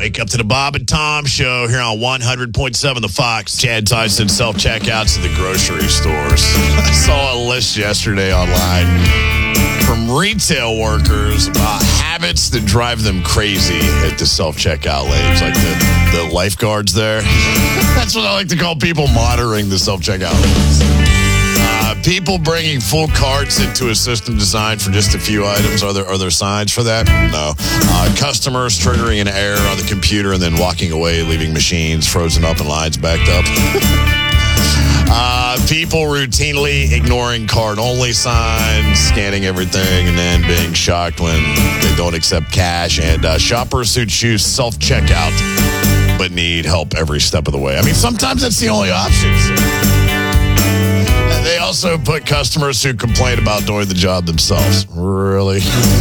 Wake up to the Bob and Tom Show here on 100.7 The Fox. Chad Tyson self-checkouts at the grocery stores. I saw a list yesterday online from retail workers about habits that drive them crazy at the self-checkout lanes, like the lifeguards there. That's what I like to call people monitoring the self-checkout lanes. People bringing full carts into a system designed for just a few items. Are there signs for that? No. Customers triggering an error on the computer and then walking away, leaving machines frozen up and lines backed up. People routinely ignoring card-only signs, scanning everything, and then being shocked when they don't accept cash. And shoppers who choose self-checkout but need help every step of the way. I mean, sometimes that's the only option. They also put customers who complain about doing the job themselves. Really?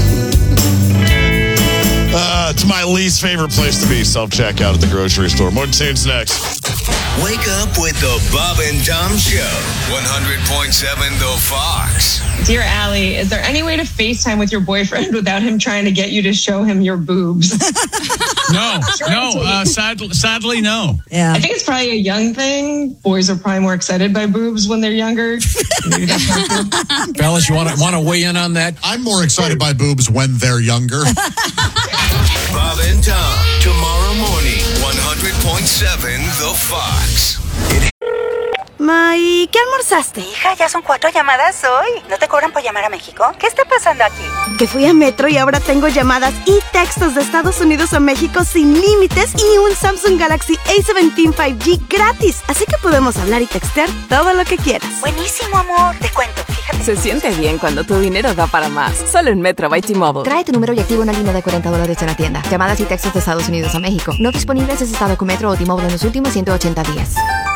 It's my least favorite place to be, self-checkout at the grocery store. More tunes next. Wake up with the Bob and Tom Show. 100.7 The Fox. Dear Allie, is there any way to FaceTime with your boyfriend without him trying to get you to show him your boobs? No, sadly, no. Yeah. I think it's probably a young thing. Boys are probably more excited by boobs when they're younger. Maybe that's not true. Fellas, you want to weigh in on that? I'm more excited by boobs when they're younger. Bob and Tom, tomorrow morning, 100.7 The Fox. ¿Y qué almorzaste? Hija, ya son 4 llamadas hoy. ¿No te cobran por llamar a México? ¿Qué está pasando aquí? Que fui a Metro y ahora tengo llamadas y textos de Estados Unidos a México sin límites y un Samsung Galaxy A17 5G gratis. Así que podemos hablar y textear todo lo que quieras. Buenísimo, amor. Te cuento, fíjate. Se siente bien cuando tu dinero da para más. Solo en Metro by T-Mobile. Trae tu número y activa una línea de $40 en la tienda. Llamadas y textos de Estados Unidos a México. No disponibles si has estado con Metro o T-Mobile en los últimos 180 días.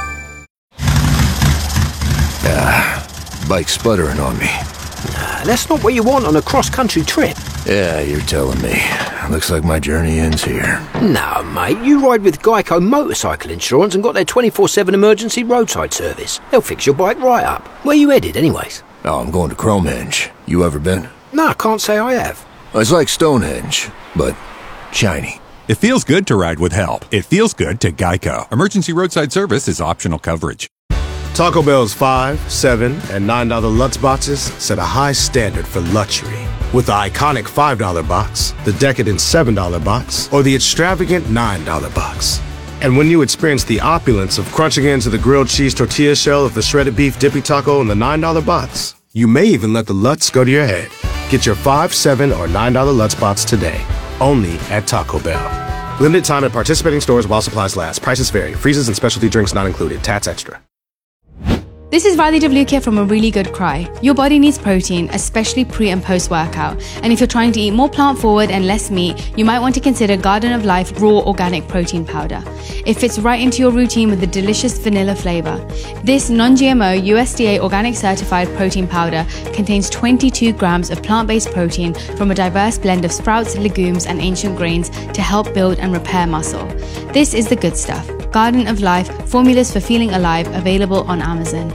Bike sputtering on me. That's not what you want on a cross-country trip. Yeah, you're telling me. Looks like my journey ends here. No, mate, you ride with Geico Motorcycle Insurance and got their 24/7 emergency roadside service. They'll fix your bike right up. Where you headed, anyways? Oh, I'm going to Cromhenge. You ever been? No, I can't say I have. It's like Stonehenge, but shiny. It feels good to ride with help. It feels good to Geico. Emergency roadside service is optional coverage. Taco Bell's $5, $7, and $9 Lutz boxes set a high standard for luxury. With the iconic $5 box, the decadent $7 box, or the extravagant $9 box. And when you experience the opulence of crunching into the grilled cheese tortilla shell of the shredded beef dippy taco in the $9 box, you may even let the Lutz go to your head. Get your $5, $7, or $9 Lutz box today, only at Taco Bell. Limited time at participating stores while supplies last. Prices vary. Freezes and specialty drinks not included. Tats extra. This is Radhi Devlukia from A Really Good Cry. Your body needs protein, especially pre and post workout. And if you're trying to eat more plant forward and less meat, you might want to consider Garden of Life Raw Organic Protein Powder. It fits right into your routine with the delicious vanilla flavor. This non-GMO USDA organic certified protein powder contains 22 grams of plant-based protein from a diverse blend of sprouts, legumes, and ancient grains to help build and repair muscle. This is the good stuff. Garden of Life, formulas for feeling alive, available on Amazon.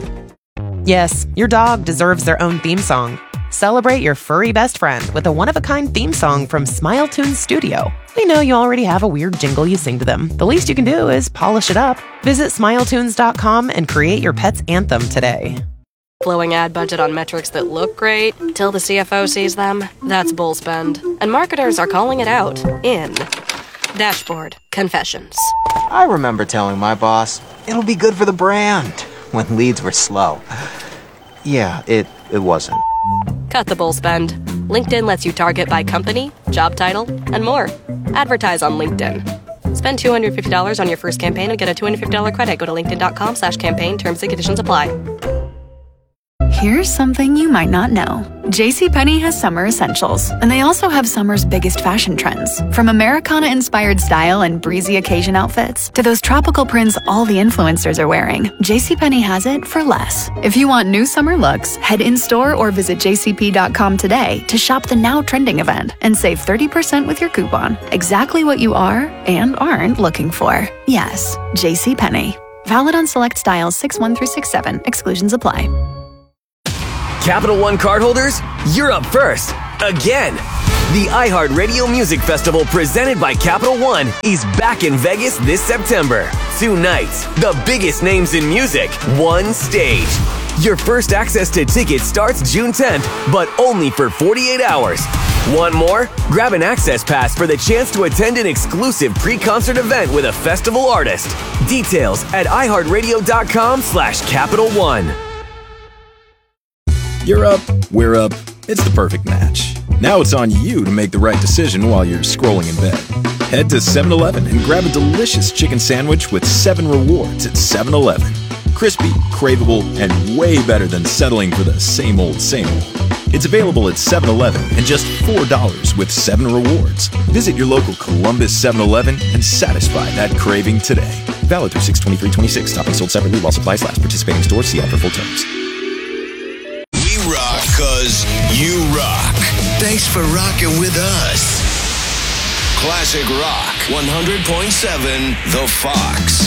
Yes, your dog deserves their own theme song. Celebrate your furry best friend with a one-of-a-kind theme song from Smile Tunes Studio. We know you already have a weird jingle you sing to them. The least you can do is polish it up. Visit smiletunes.com and create your pet's anthem today. Flowing ad budget on metrics that look great till the CFO sees them, that's bull spend. And marketers are calling it out in Dashboard Confessions. I remember telling my boss, it'll be good for the brand, when leads were slow. Yeah, it wasn't. Cut the bull spend. LinkedIn lets you target by company, job title, and more. Advertise on LinkedIn. Spend $250 on your first campaign and get a $250 credit. Go to linkedin.com/campaign. Terms and conditions apply. Here's something you might not know. JCPenney has summer essentials, and they also have summer's biggest fashion trends. From Americana-inspired style and breezy occasion outfits to those tropical prints all the influencers are wearing, JCPenney has it for less. If you want new summer looks, head in-store or visit jcp.com today to shop the now trending event and save 30% with your coupon. Exactly what you are and aren't looking for. Yes, JCPenney. Valid on select styles 6-1 through 6-7. Exclusions apply. Capital One cardholders, you're up first. Again. The iHeartRadio Music Festival presented by Capital One is back in Vegas this September. 2 nights, the biggest names in music, one stage. Your first access to tickets starts June 10th, but only for 48 hours. Want more? Grab an access pass for the chance to attend an exclusive pre-concert event with a festival artist. Details at iHeartRadio.com/Capital One. You're up, we're up. It's the perfect match. Now it's on you to make the right decision while you're scrolling in bed. Head to 7-Eleven and grab a delicious chicken sandwich with 7 rewards at 7-Eleven. Crispy, craveable, and way better than settling for the same old, same old. It's available at 7-Eleven and just $4 with 7 rewards. Visit your local Columbus 7-Eleven and satisfy that craving today. Valid through 6/23/26. Topping sold separately while supplies last. Participating stores, see ad for full terms. We rock 'cause you rock. Thanks for rocking with us. Classic Rock 100.7 The Fox.